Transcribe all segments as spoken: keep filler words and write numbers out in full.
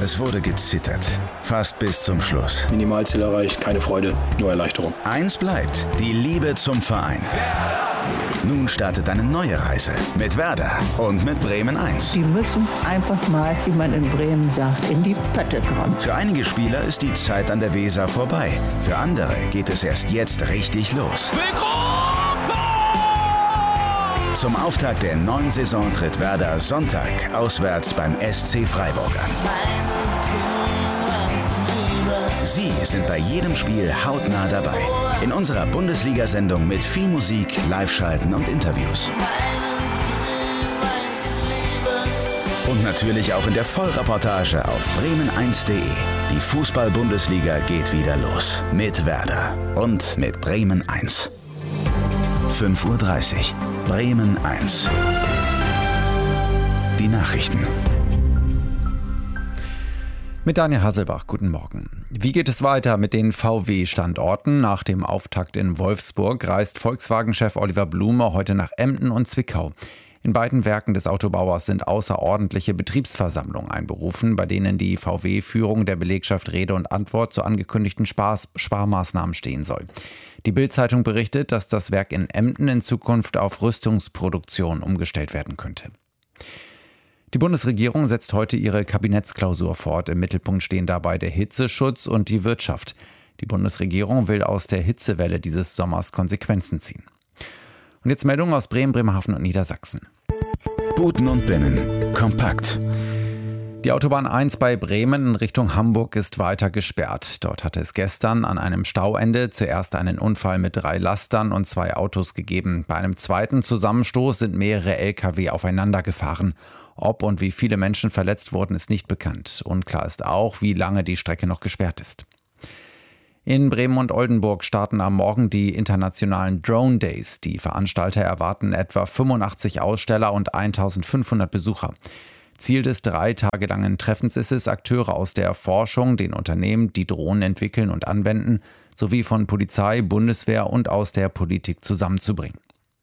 Es wurde gezittert. Fast bis zum Schluss. Minimalziel erreicht, keine Freude, nur Erleichterung. Eins bleibt: die Liebe zum Verein. Nun startet eine neue Reise mit Werder und mit Bremen eins. Die müssen einfach mal, wie man in Bremen sagt, in die Pötte kommen. Für einige Spieler ist die Zeit an der Weser vorbei. Für andere geht es erst jetzt richtig los. Zum Auftakt der neuen Saison tritt Werder Sonntag auswärts beim S C Freiburg an. Sie sind bei jedem Spiel hautnah dabei. In unserer Bundesliga-Sendung mit viel Musik, Live-Schalten und Interviews. Und natürlich auch in der Vollreportage auf bremen eins punkt de. Die Fußball-Bundesliga geht wieder los. Mit Werder und mit Bremen eins. fünf Uhr dreißig. Bremen eins. Die Nachrichten. Mit Daniel Hasselbach, guten Morgen. Wie geht es weiter mit den V W-Standorten? Nach dem Auftakt in Wolfsburg reist Volkswagen-Chef Oliver Blume heute nach Emden und Zwickau. In beiden Werken des Autobauers sind außerordentliche Betriebsversammlungen einberufen, bei denen die V W-Führung der Belegschaft Rede und Antwort zu angekündigten Spars- Sparmaßnahmen stehen soll. Die Bild-Zeitung berichtet, dass das Werk in Emden in Zukunft auf Rüstungsproduktion umgestellt werden könnte. Die Bundesregierung setzt heute ihre Kabinettsklausur fort. Im Mittelpunkt stehen dabei der Hitzeschutz und die Wirtschaft. Die Bundesregierung will aus der Hitzewelle dieses Sommers Konsequenzen ziehen. Und jetzt Meldungen aus Bremen, Bremerhaven und Niedersachsen. Buten und Binnen. Kompakt. Die Autobahn eins bei Bremen in Richtung Hamburg ist weiter gesperrt. Dort hatte es gestern an einem Stauende zuerst einen Unfall mit drei Lastern und zwei Autos gegeben. Bei einem zweiten Zusammenstoß sind mehrere L K W aufeinander gefahren. Ob und wie viele Menschen verletzt wurden, ist nicht bekannt. Unklar ist auch, wie lange die Strecke noch gesperrt ist. In Bremen und Oldenburg starten am Morgen die internationalen Drone Days. Die Veranstalter erwarten etwa fünfundachtzig Aussteller und eintausendfünfhundert Besucher. Ziel des drei Tage langen Treffens ist es, Akteure aus der Forschung, den Unternehmen, die Drohnen entwickeln und anwenden, sowie von Polizei, Bundeswehr und aus der Politik zusammenzubringen.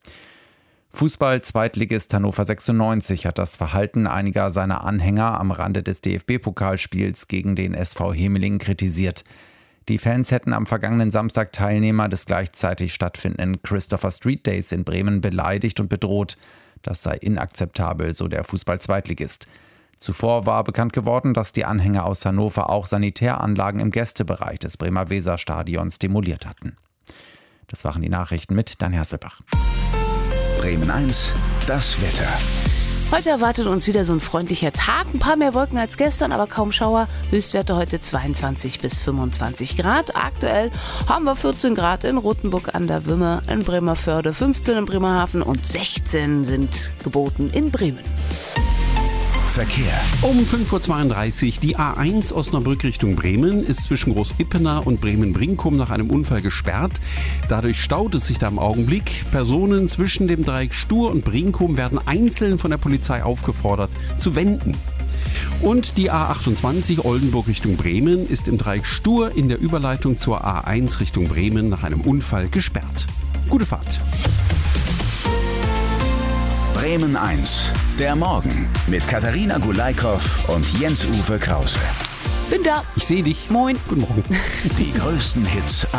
Fußball-Zweitligist Hannover sechsundneunzig hat das Verhalten einiger seiner Anhänger am Rande des D F B-Pokalspiels gegen den S V Hemeling kritisiert. Die Fans hätten am vergangenen Samstag Teilnehmer des gleichzeitig stattfindenden Christopher Street Days in Bremen beleidigt und bedroht. Das sei inakzeptabel, so der Fußball-Zweitligist. Zuvor war bekannt geworden, dass die Anhänger aus Hannover auch Sanitäranlagen im Gästebereich des Bremer Weserstadions demoliert hatten. Das waren die Nachrichten mit Dan Hasselbach. Bremen eins, das Wetter. Heute erwartet uns wieder so ein freundlicher Tag. Ein paar mehr Wolken als gestern, aber kaum Schauer. Höchstwerte heute zweiundzwanzig bis fünfundzwanzig Grad. Aktuell haben wir vierzehn Grad in Rothenburg an der Wümme, in Bremerförde, fünfzehn in Bremerhaven und sechzehn sind geboten in Bremen. Verkehr. Um fünf Uhr zweiunddreißig, die A eins Osnabrück Richtung Bremen ist zwischen Groß-Ippener und Bremen-Brinkum nach einem Unfall gesperrt. Dadurch staut es sich da im Augenblick. Personen zwischen dem Dreieck Stur und Brinkum werden einzeln von der Polizei aufgefordert zu wenden. Und die A achtundzwanzig Oldenburg Richtung Bremen ist im Dreieck Stur in der Überleitung zur A eins Richtung Bremen nach einem Unfall gesperrt. Gute Fahrt. Bremen eins, der Morgen mit Katharina Gulaikow und Jens-Uwe Krause. Bin da. Ich sehe dich. Moin. Guten Morgen. Die größten Hits